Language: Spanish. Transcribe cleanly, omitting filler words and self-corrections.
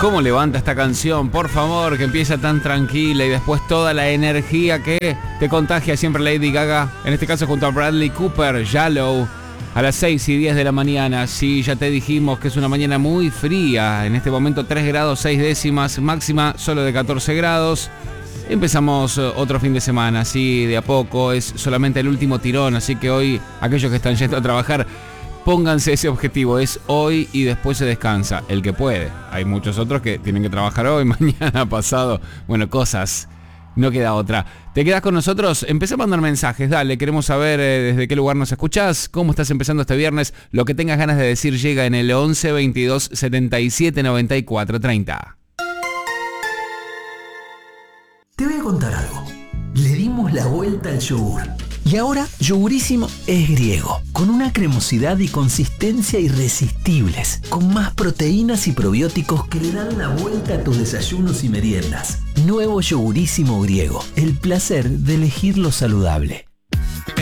¿Cómo levanta esta canción? Por favor, que empieza tan tranquila y después toda la energía que te contagia siempre Lady Gaga. En este caso junto a Bradley Cooper, Yellow, a las 6:10 de la mañana. Sí, ya te dijimos que es una mañana muy fría. En este momento 3 grados 6 décimas, máxima solo de 14 grados. Empezamos otro fin de semana, sí, de a poco. Es solamente el último tirón, así que hoy aquellos que están yendo a trabajar, pónganse ese objetivo, es hoy y después se descansa, el que puede. Hay muchos otros que tienen que trabajar hoy, mañana, pasado. Bueno, cosas, no queda otra. ¿Te quedás con nosotros? Empecé a mandar mensajes, dale, queremos saber desde qué lugar nos escuchás, cómo estás empezando este viernes. Lo que tengas ganas de decir llega en el 11 22 77 94 30. Te voy a contar algo. Le dimos la vuelta al yogur. Y ahora, Yogurísimo es griego, con una cremosidad y consistencia irresistibles, con más proteínas y probióticos que le dan la vuelta a tus desayunos y meriendas. Nuevo Yogurísimo griego, el placer de elegir lo saludable.